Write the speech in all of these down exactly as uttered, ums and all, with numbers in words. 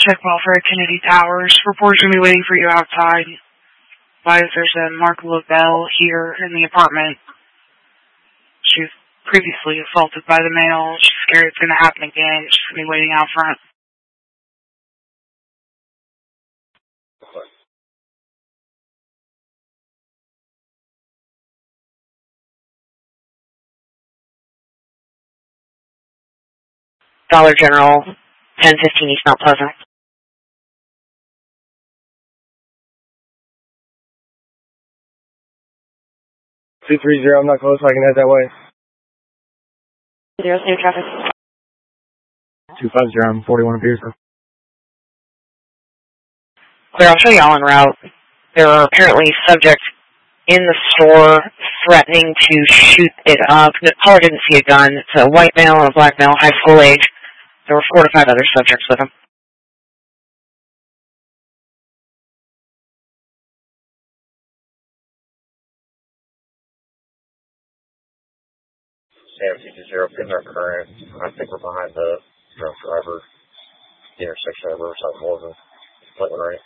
check welfare at Kennedy Towers. Report's going to be waiting for you outside. Advise there's a Mark LaBelle here in the apartment. She was previously assaulted by the male. She's scared it's going to happen again. She's going to be waiting out front. Dollar General, ten fifteen East Mount Pleasant. two three zero, I'm not close, so I can head that way. Zero, same traffic. two five zero, I'm forty-one Beersville. Clear, I'll show you all en route. There are apparently subjects in the store threatening to shoot it up. The caller didn't see a gun. It's a white male and a black male, high school age. There were four to five other subjects with him. Sam two two zero, pin our current. I think we're behind the drunk driver. The intersection of Riverside Morgan. Flightman right.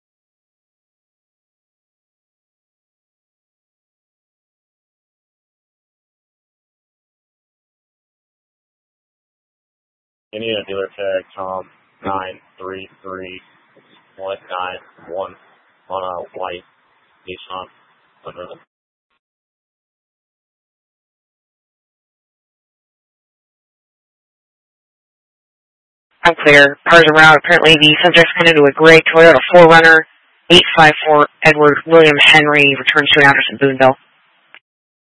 Indiana dealer tag Tom nine three three one nine one on a white Nissan. I'm clear. Cars around. Apparently the subject's went into a gray Toyota four runner, eight five four Edward William Henry, returns to an address in Boonville.